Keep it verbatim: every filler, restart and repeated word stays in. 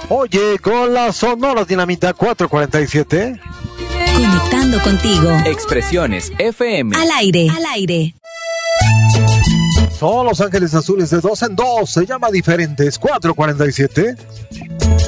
Oye, con la Sonora Dinamita cuatrocientos cuarenta y siete. Conectando contigo. Expresiones F M. Al aire, al aire. Son Los Ángeles Azules de dos en dos. Se llama Diferentes cuatrocientos cuarenta y siete.